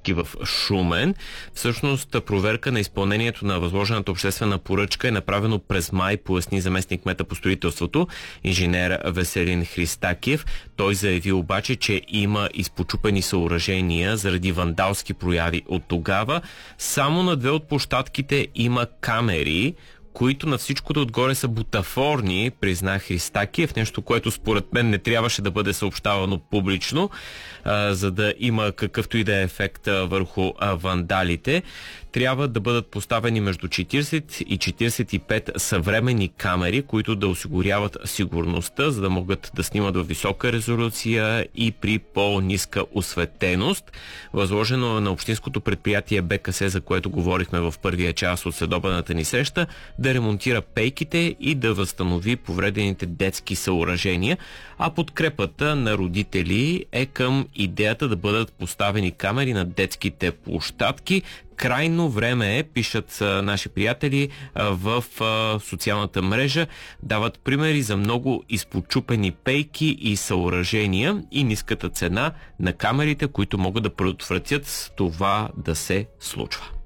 всички в Шумен. Всъщност проверка на изпълнението на възложената обществена поръчка е направено през май, поясни заместник-кмета по строителството, инженер Веселин Христакиев. Той заяви обаче, че има изпочупени съоръжения заради вандалски прояви от тогава. Само на 2 от площадките има камери, които на всичкото отгоре са бутафорни, призна Христакиев, нещо, което според мен не трябваше да бъде съобщавано публично, за да има какъвто и да е ефект върху вандалите. Трябва да бъдат поставени между 40 и 45 съвременни камери, които да осигуряват сигурността, за да могат да снимат във висока резолюция и при по-ниска осветеност. Възложено е на общинското предприятие БКС, за което говорихме в първия час от следобедната ни среща, да ремонтира пейките и да възстанови повредените детски съоръжения, а подкрепата на родители е към идеята да бъдат поставени камери на детските площадки. Крайно време е, пишат наши приятели в социалната мрежа, дават примери за много изпочупени пейки и съоръжения и ниската цена на камерите, които могат да предотвратят това да се случва.